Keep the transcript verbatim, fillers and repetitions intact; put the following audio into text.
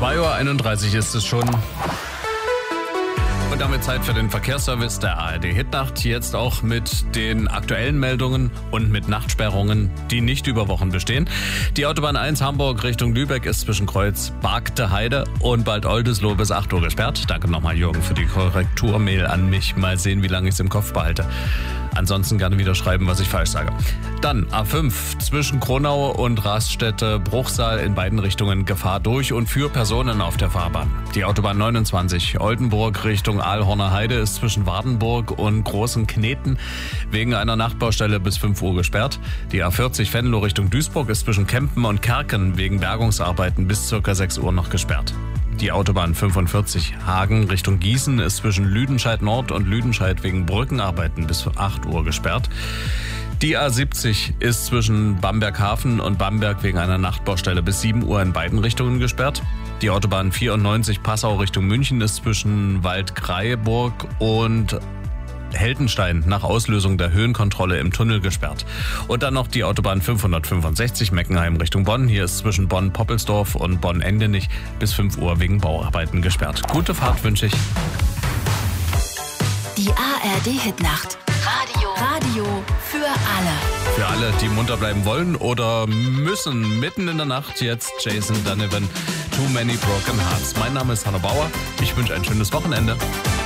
zwei Uhr einunddreißig ist es schon. Und damit Zeit für den Verkehrsservice der A R D Hitnacht. Jetzt auch mit den aktuellen Meldungen und mit Nachtsperrungen, die nicht über Wochen bestehen. Die Autobahn eins Hamburg Richtung Lübeck ist zwischen Kreuz Bargte Heide und Bad Oldesloe bis acht Uhr gesperrt. Danke nochmal, Jürgen, für die Korrekturmail an mich. Mal sehen, wie lange ich es im Kopf behalte. Ansonsten gerne wieder schreiben, was ich falsch sage. Dann A fünf zwischen Kronau und Raststätte Bruchsal in beiden Richtungen Gefahr durch und für Personen auf der Fahrbahn. Die Autobahn neunundzwanzig Oldenburg Richtung Aalhorner Heide ist zwischen Wardenburg und Großen Kneten wegen einer Nachtbaustelle bis fünf Uhr gesperrt. Die A vierzig Venlo Richtung Duisburg ist zwischen Kempen und Kerken wegen Bergungsarbeiten bis ca. sechs Uhr noch gesperrt. Die Autobahn fünfundvierzig Hagen Richtung Gießen ist zwischen Lüdenscheid Nord und Lüdenscheid wegen Brückenarbeiten bis acht Uhr gesperrt. Die A siebzig ist zwischen Bamberghafen und Bamberg wegen einer Nachtbaustelle bis sieben Uhr in beiden Richtungen gesperrt. Die Autobahn vierundneunzig Passau Richtung München ist zwischen Waldkraiburg und Heldenstein nach Auslösung der Höhenkontrolle im Tunnel gesperrt. Und dann noch die Autobahn fünfhundertfünfundsechzig Meckenheim Richtung Bonn. Hier ist zwischen Bonn-Poppelsdorf und Bonn-Endenich bis fünf Uhr wegen Bauarbeiten gesperrt. Gute Fahrt wünsche ich. Die A R D Hitnacht. Radio. Radio für alle. Für alle, die munter bleiben wollen oder müssen. Mitten in der Nacht jetzt Jason Donovan, Too Many Broken Hearts. Mein Name ist Hanno Bauer. Ich wünsche ein schönes Wochenende.